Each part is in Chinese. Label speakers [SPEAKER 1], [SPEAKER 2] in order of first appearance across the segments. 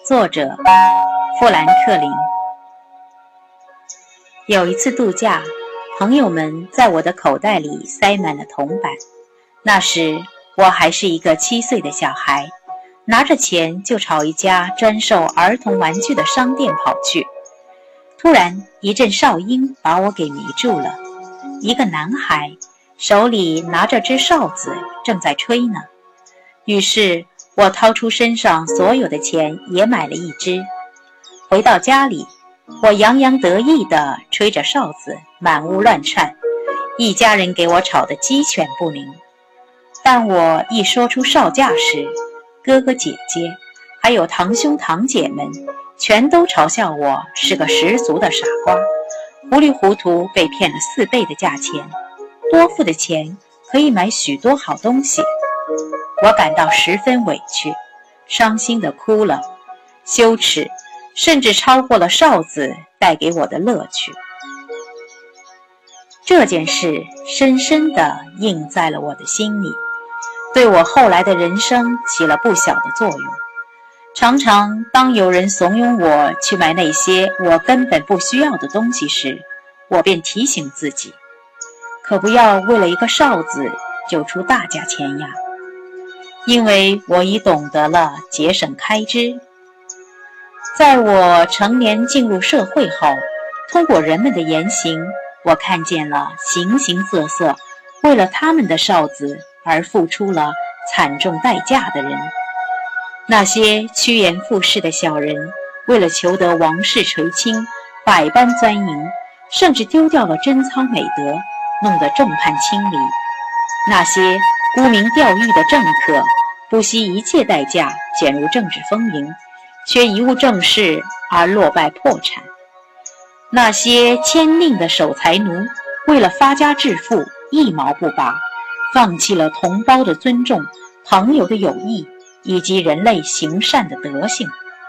[SPEAKER 1] 作者富兰克林。有一次度假，朋友们在我的口袋里塞满了铜板。那时我还是一个7岁的小孩，拿着钱就朝一家专售儿童玩具的商店跑去。突然一阵哨音把我给迷住了，一个男孩手里拿着只哨子正在吹呢。于是我掏出身上所有的钱也买了一只。回到家里，我洋洋得意地吹着哨子，满屋乱窜，一家人给我吵得鸡犬不宁。但我一说出哨价时，哥哥姐姐还有堂兄堂姐们全都嘲笑我是个十足的傻瓜，糊里糊涂被骗了4倍的价钱，多付的钱可以买许多好东西。我感到十分委屈，伤心地哭了，羞耻甚至超过了哨子带给我的乐趣。这件事深深地印在了我的心里，对我后来的人生起了不小的作用。常常当有人怂恿我去买那些我根本不需要的东西时，我便提醒自己，可不要为了一个哨子就出大价钱呀，因为我已懂得了节省开支。在我成年进入社会后，通过人们的言行，我看见了形形色色为了他们的哨子而付出了惨重代价的人。那些趋炎附势的小人，为了求得王室垂青，百般钻营，甚至丢掉了贞操美德，弄得众叛亲离。那些沽名钓誉的政客，不惜一切代价卷入政治风云，却贻误政事而落败破产。那些签令的守财奴，为了发家致富一毛不拔，放弃了同胞的尊重、朋友的友谊以及人类行善的德性。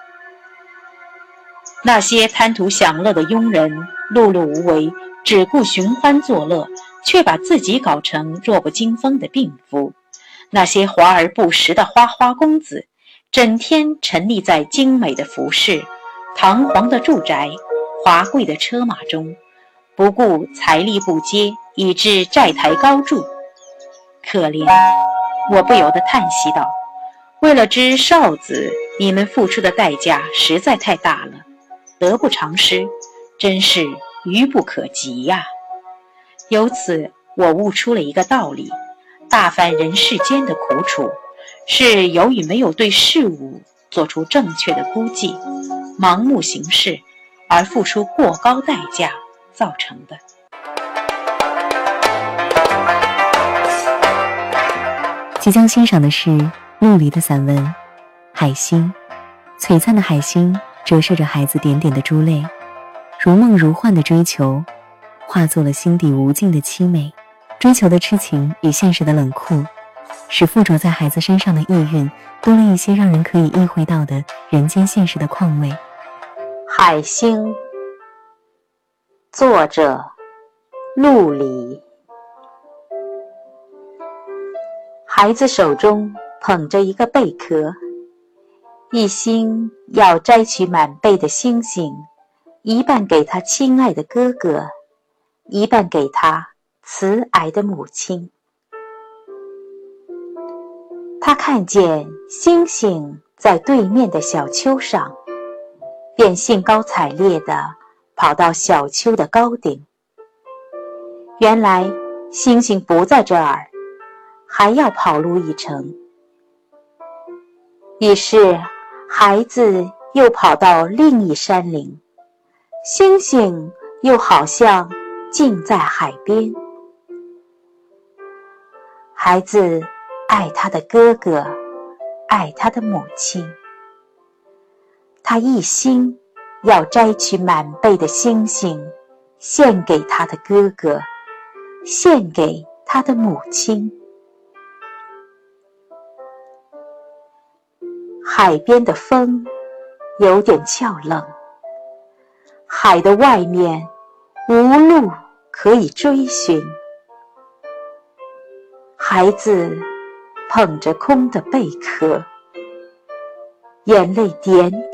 [SPEAKER 1] 那些贪图享乐的庸人，碌碌无为，只顾寻欢作乐，却把自己搞成弱不禁风的病夫。那些华而不实的花花公子，整天沉溺在精美的服饰、堂皇的住宅、华贵的车马中，不顾财力不接，以致债台高筑。可怜，我不由得叹息道，为了只哨子，你们付出的代价实在太大了，得不偿失，真是愚不可及呀。由此我悟出了一个道理，大凡人世间的苦楚，是由于没有对事物做出正确的估计，盲目行事而付出过高代价造成的。
[SPEAKER 2] 即将欣赏的是陆离的散文《海星》。璀璨的海星折射着孩子点点的珠泪，如梦如幻的追求化作了心底无尽的凄美。追求的痴情与现实的冷酷，使附着在孩子身上的意蕴多了一些让人可以意会到的人间现实的况味。
[SPEAKER 1] 海星，作者陆离。孩子手中捧着一个贝壳，一心要摘取满贝的星星，一半给他亲爱的哥哥，一半给他慈爱的母亲。他看见星星在对面的小丘上，便兴高采烈地跑到小丘的高顶。原来星星不在这儿，还要跑路一程。于是孩子又跑到另一山岭，星星又好像静在海边。孩子爱他的哥哥，爱他的母亲，他一心要摘取满贝的星星，献给他的哥哥，献给他的母亲。海边的风有点峭冷，海的外面无路可以追寻。孩子捧着空的贝壳，眼泪点